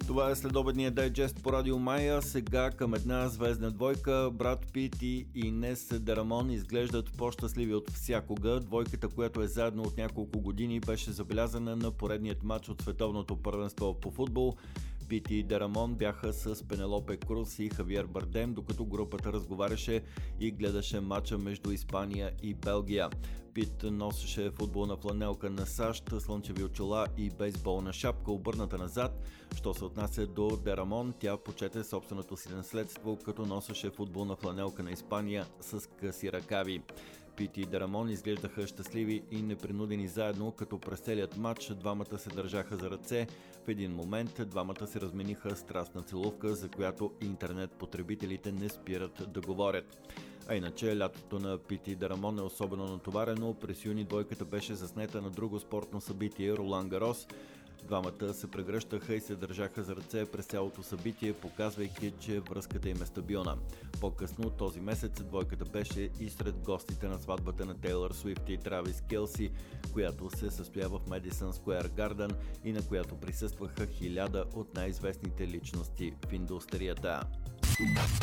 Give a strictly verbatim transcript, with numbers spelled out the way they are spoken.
Това е следобедния дайджест по Радио Мая. Сега към една звездна двойка. Брат Пит и Инес де Рамон изглеждат по-щастливи от всякога. Двойката, която е заедно от няколко години, беше забелязана на поредният матч от световното първенство по футбол. Пит и де Рамон бяха с Пенелопе Круз и Хавиер Бардем, докато групата разговаряше и гледаше матча между Испания и Белгия. Пит носеше футболна фланелка на САЩ, слънчеви очила и бейсболна шапка, обърната назад. Що се отнася до де Рамон, тя почете собственото си наследство, като носеше футболна фланелка на Испания с къси ръкави. Пит и де Рамон изглеждаха щастливи и непринудени заедно, като през целият матч двамата се държаха за ръце. В един момент двамата се размениха страстна целувка, за която интернет потребителите не спират да говорят. А иначе, лятото на Пит и де Рамон е особено натоварено. През юни двойката беше заснета на друго спортно събитие – Ролан Гарос. Двамата се прегръщаха и се държаха за ръце през цялото събитие, показвайки, че връзката им е стабилна. По-късно този месец двойката беше и сред гостите на сватбата на Тейлър Суифт и Травис Келси, която се състоява в Медисън Скуер Гарден и на която присъстваха хиляда от най-известните личности в индустрията.